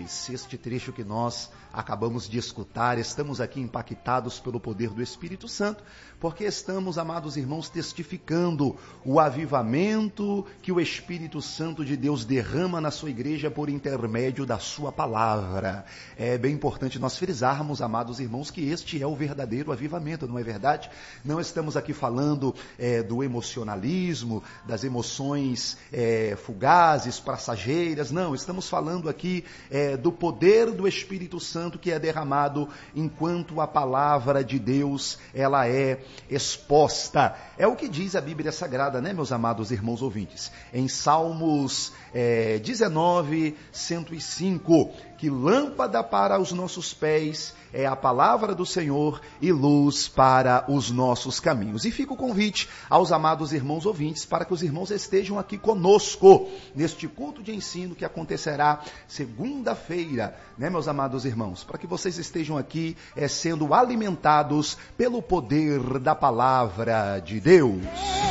ouvintes, este trecho que nós acabamos de escutar, estamos aqui impactados pelo poder do Espírito Santo, porque estamos, amados irmãos, testificando o avivamento que o Espírito Santo de Deus derrama na sua igreja por intermédio da sua palavra. É bem importante nós frisarmos, amados irmãos, que este é o verdadeiro avivamento, não é verdade? Não estamos aqui falando do emocionalismo, das emoções fugazes, passageiras, não, estamos falando aqui do poder do Espírito Santo que é derramado enquanto a palavra de Deus ela é exposta. É o que diz a Bíblia Sagrada, né, meus amados irmãos ouvintes? Em Salmos 19, 105, que lâmpada para os nossos pés é a palavra do Senhor e luz para os nossos caminhos. E fica o convite aos amados irmãos ouvintes para que os irmãos estejam aqui conosco neste culto de ensino que acontecerá segunda-feira, né, meus amados irmãos? Para que vocês estejam aqui sendo alimentados pelo poder da palavra de Deus.